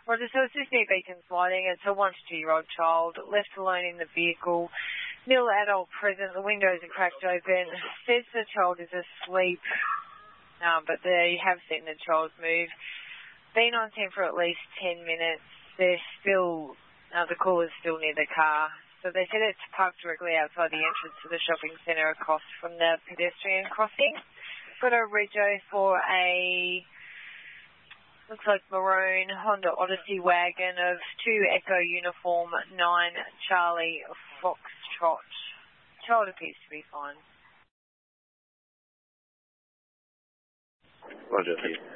Roger, so it's this near Beacon Sliding. It's a 1 to 2 year old child left alone in the vehicle. Nil adult present. The windows are cracked open. Says the child is asleep, but they have seen the child move. Been on scene for at least 10 minutes. They're still, the caller's still near the car. So they said it's parked directly outside the entrance to the shopping centre across from the pedestrian crossing. Got a rego for a, looks like maroon Honda Odyssey wagon of 2 Echo Uniform 9 Charlie Foxtrot. Child appears to be fine. Roger.